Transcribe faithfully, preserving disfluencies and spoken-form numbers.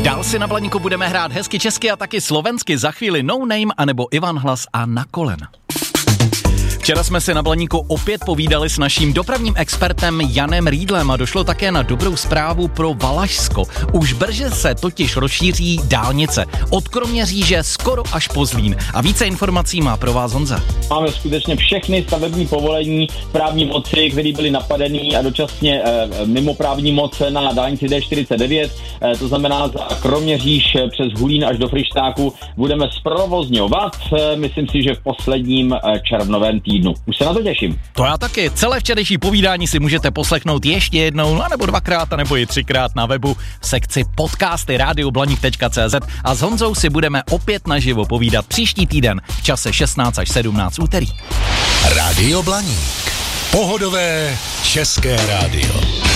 Dál si na Blaníku budeme hrát hezky česky a taky slovensky, za chvíli No Name anebo Ivan Hlas a Na kolena. Včera jsme si na Blaníku opět povídali s naším dopravním expertem Janem Riedlem a došlo také na dobrou zprávu pro Valašsko. Už brzy se totiž rozšíří dálnice. Od Kroměříže skoro až po Zlín. A více informací má pro vás Honza. Máme skutečně všechny stavební povolení právní moci, které byly napadený a dočasně e, mimo právní moc na dálnici D čtyřicet devět. E, to znamená za Kroměříž přes Hulín až do Fryštáku budeme zprovozňovat. E, myslím si, že v posledním e, červnovém týdnu. Už se na to těším. To já taky. Celé včerejší povídání si můžete poslechnout ještě jednou, anebo dvakrát, anebo i třikrát na webu v sekci podcasty rádio blaník tečka cé zet a s Honzou si budeme opět naživo povídat příští týden v čase šestnáct až sedmnáct úterý. Rádio Blaník. Pohodové české rádio.